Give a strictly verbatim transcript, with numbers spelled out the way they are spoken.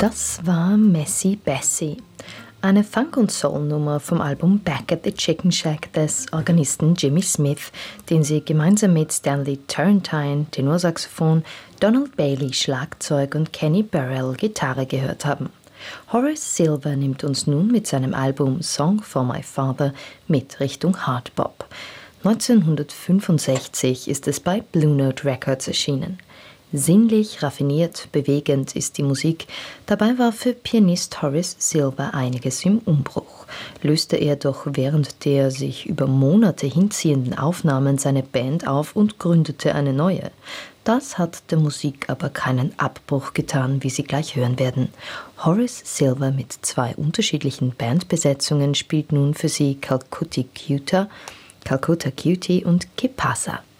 Das war Messy Bessie, eine Funk- und Soul-Nummer vom Album Back at the Chicken Shack des Organisten Jimmy Smith, den sie gemeinsam mit Stanley Turrentine, Tenorsaxophon, Donald Bailey, Schlagzeug und Kenny Burrell, Gitarre gehört haben. Horace Silver nimmt uns nun mit seinem Album Song for My Father mit Richtung Hardbop. neunzehnhundertfünfundsechzig ist es bei Blue Note Records erschienen. Sinnlich, raffiniert, bewegend ist die Musik. Dabei war für Pianist Horace Silver einiges im Umbruch. Löste er doch während der sich über Monate hinziehenden Aufnahmen seine Band auf und gründete eine neue. Das hat der Musik aber keinen Abbruch getan, wie Sie gleich hören werden. Horace Silver mit zwei unterschiedlichen Bandbesetzungen spielt nun für Sie Calcutta Cutie, Calcutta Cutie und Que Pasa.